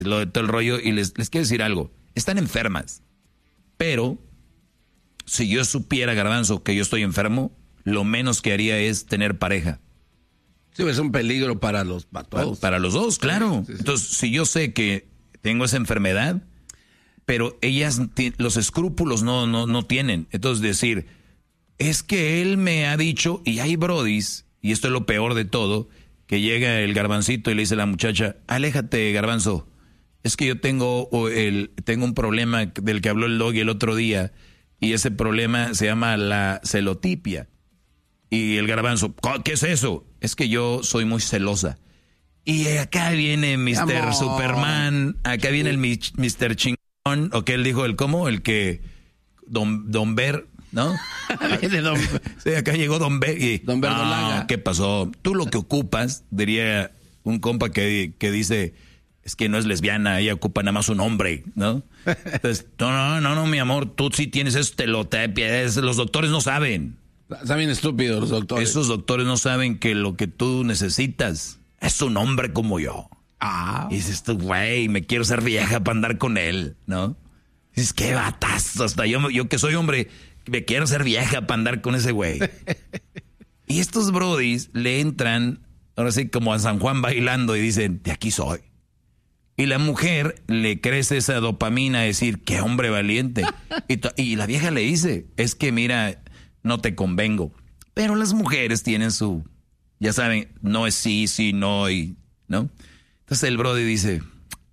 lo de todo el rollo, y les quiero decir algo. Están enfermas. Pero, si yo supiera, Garbanzo, que yo estoy enfermo, lo menos que haría es tener pareja. Sí, es un peligro para todos. Para los dos, claro. Sí. Entonces, si yo sé que tengo esa enfermedad, pero ellas los escrúpulos no tienen. Entonces decir, es que él me ha dicho, y hay brodis, y esto es lo peor de todo, que llega el Garbancito y le dice a la muchacha, aléjate, Garbanzo, es que yo tengo un problema del que habló el Doggy el otro día, y ese problema se llama la celotipia. Y el Garbanzo, ¿qué es eso? Es que yo soy muy celosa. Y acá viene Mr. Superman, acá viene el Mr. Chingón, o que él dijo, el que, Don Ver, ¿no? Sí, acá llegó Don Ver y, Don Verdolaga. ¿qué pasó? Tú lo que ocupas, diría un compa que dice, es que no es lesbiana, ella ocupa nada más un hombre, ¿no? Entonces, no, mi amor, tú sí tienes estelotipia, los doctores no saben. Están bien estúpidos los doctores. Esos doctores no saben que lo que tú necesitas es un hombre como yo. Y dices tú, güey, me quiero ser vieja para andar con él, ¿no? Dices, qué batazo, hasta yo que soy hombre, me quiero ser vieja para andar con ese güey. Y estos brodis le entran, ahora sí, como a San Juan bailando y dicen, de aquí soy. Y la mujer le crece esa dopamina a decir, qué hombre valiente. Y la vieja le dice, es que mira, no te convengo. Pero las mujeres tienen su, ya saben, no es sí, no, y ¿no? Entonces el brody dice,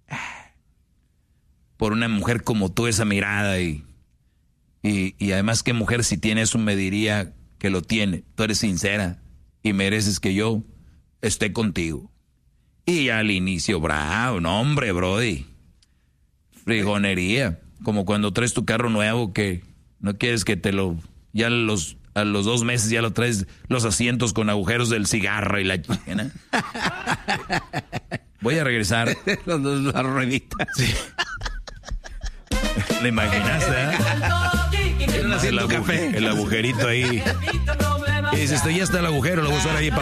por una mujer como tú, esa mirada y además qué mujer si tiene eso me diría que lo tiene. Tú eres sincera y mereces que yo esté contigo. Y al inicio, bravo, no hombre, brody. Frigonería. Como cuando traes tu carro nuevo que no quieres que te lo... Ya a los 2 meses ya lo traes los asientos con agujeros del cigarro y la chica. Voy a regresar. Las rueditas. Sí. ¿Le imaginaste? Café. El agujerito ahí. Y dices, ya está el agujero, lo voy a usar ahí para